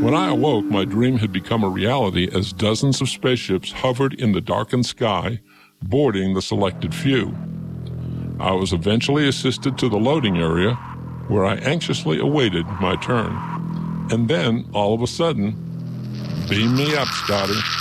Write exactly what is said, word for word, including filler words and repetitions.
When I awoke, my dream had become a reality as dozens of spaceships hovered in the darkened sky, boarding the selected few. I was eventually assisted to the loading area, where I anxiously awaited my turn. And then, all of a sudden, beam me up, Scotty.